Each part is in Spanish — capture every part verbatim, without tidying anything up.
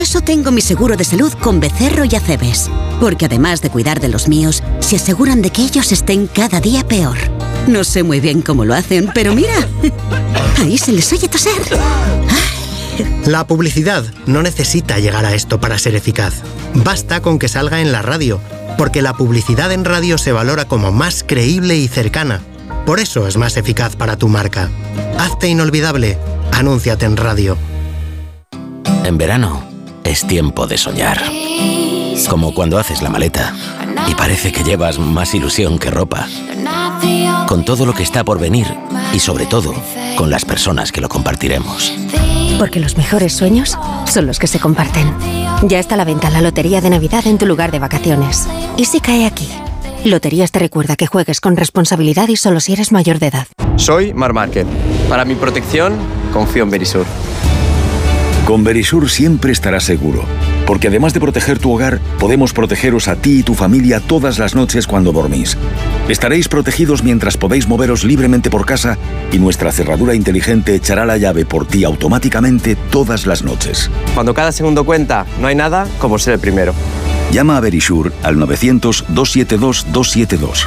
Por eso tengo mi seguro de salud con Becerro y Acebes. Porque además de cuidar de los míos, se aseguran de que ellos estén cada día peor. No sé muy bien cómo lo hacen, pero mira, ahí se les oye toser. La publicidad no necesita llegar a esto para ser eficaz. Basta con que salga en la radio, porque la publicidad en radio se valora como más creíble y cercana. Por eso es más eficaz para tu marca. Hazte inolvidable. Anúnciate en radio. En verano es tiempo de soñar. Como cuando haces la maleta y parece que llevas más ilusión que ropa. Con todo lo que está por venir y sobre todo con las personas que lo compartiremos. Porque los mejores sueños son los que se comparten. Ya está a la venta la Lotería de Navidad en tu lugar de vacaciones. ¿Y si cae aquí? Loterías te recuerda que juegues con responsabilidad y solo si eres mayor de edad. Soy Mar Márquez. Para mi protección, confío en Verisur. Con Verisur siempre estarás seguro, porque además de proteger tu hogar, podemos protegeros a ti y tu familia todas las noches cuando dormís. Estaréis protegidos mientras podéis moveros libremente por casa y nuestra cerradura inteligente echará la llave por ti automáticamente todas las noches. Cuando cada segundo cuenta, no hay nada como ser el primero. Llama a Verisur al novecientos, doscientos setenta y dos, doscientos setenta y dos.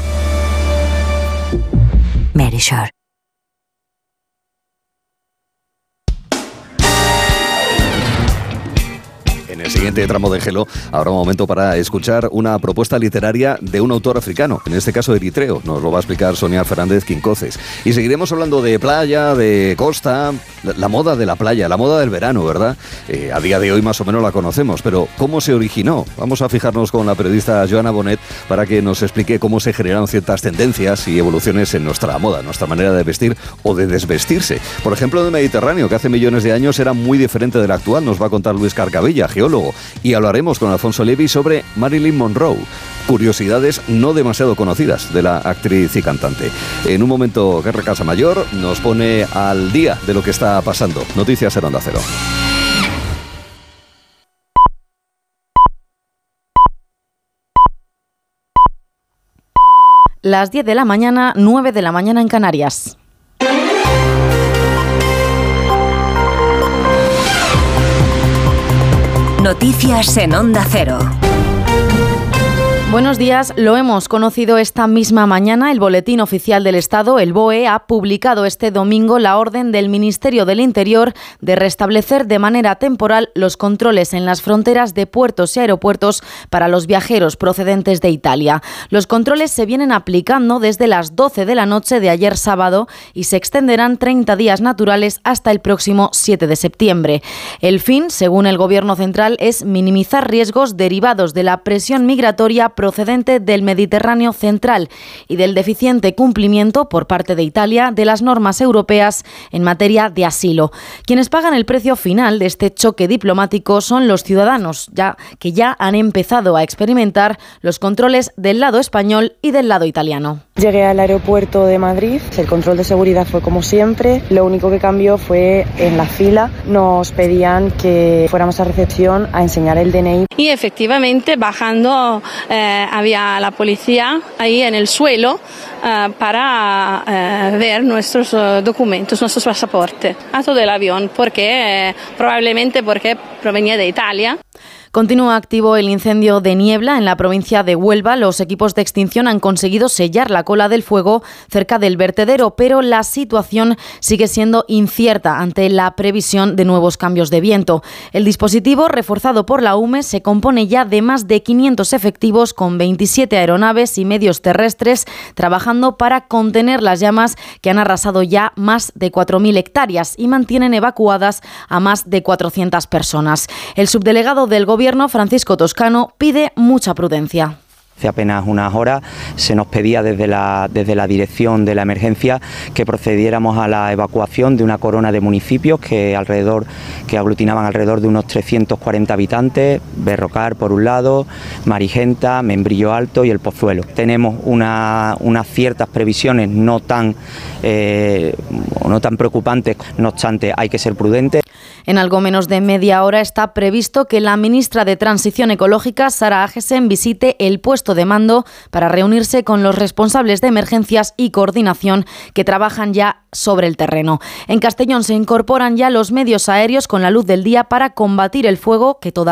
Verisur. En el siguiente tramo de Gelo habrá un momento para escuchar una propuesta literaria de un autor africano, en este caso eritreo. Nos lo va a explicar Sonia Fernández Quincoces. Y seguiremos hablando de playa, de costa, la, la moda de la playa, la moda del verano, ¿verdad? Eh, a día de hoy más o menos la conocemos, pero ¿cómo se originó? Vamos a fijarnos con la periodista Joana Bonet para que nos explique cómo se generaron ciertas tendencias y evoluciones en nuestra moda, nuestra manera de vestir o de desvestirse. Por ejemplo, en el Mediterráneo, que hace millones de años era muy diferente de la actual, nos va a contar Luis Carcavilla, geólogo. Y hablaremos con Alfonso Levi sobre Marilyn Monroe, curiosidades no demasiado conocidas de la actriz y cantante. En un momento, Guerra Casamayor nos pone al día de lo que está pasando. Noticias en Onda Cero. Las diez de la mañana, nueve de la mañana en Canarias. Noticias en Onda Cero. Buenos días. Lo hemos conocido esta misma mañana. El Boletín Oficial del Estado, el B O E, ha publicado este domingo la orden del Ministerio del Interior de restablecer de manera temporal los controles en las fronteras de puertos y aeropuertos para los viajeros procedentes de Italia. Los controles se vienen aplicando desde las doce de la noche de ayer sábado y se extenderán treinta días naturales hasta el próximo siete de septiembre. El fin, según el Gobierno central, es minimizar riesgos derivados de la presión migratoria procedente del Mediterráneo central y del deficiente cumplimiento por parte de Italia de las normas europeas en materia de asilo. Quienes pagan el precio final de este choque diplomático son los ciudadanos, ya que ya han empezado a experimentar los controles del lado español y del lado italiano. Llegué al aeropuerto de Madrid, el control de seguridad fue como siempre, lo único que cambió fue en la fila, nos pedían que fuéramos a recepción a enseñar el D N I. Y efectivamente bajando eh, había la policía ahí en el suelo eh, para eh, ver nuestros eh, documentos, nuestros pasaportes a todo el avión, porque eh, probablemente porque provenía de Italia. Continúa activo el incendio de niebla en la provincia de Huelva. Los equipos de extinción han conseguido sellar la cola del fuego cerca del vertedero, pero la situación sigue siendo incierta ante la previsión de nuevos cambios de viento. El dispositivo, reforzado por la U M E, se compone ya de más de quinientos efectivos con veintisiete aeronaves y medios terrestres trabajando para contener las llamas que han arrasado ya más de cuatro mil hectáreas y mantienen evacuadas a más de cuatrocientas personas. El subdelegado del Gobierno, Francisco Toscano, pide mucha prudencia. Hace apenas unas horas se nos pedía desde la, desde la dirección de la emergencia que procediéramos a la evacuación de una corona de municipios que, alrededor, que aglutinaban alrededor de unos trescientos cuarenta habitantes, Berrocar por un lado, Marigenta, Membrillo Alto y El Pozuelo. Tenemos una, unas ciertas previsiones no tan, eh, no tan preocupantes, no obstante hay que ser prudentes. En algo menos de media hora está previsto que la ministra de Transición Ecológica, Sara Agesen, visite el puesto de mando para reunirse con los responsables de emergencias y coordinación que trabajan ya sobre el terreno. En Castellón se incorporan ya los medios aéreos con la luz del día para combatir el fuego que todavía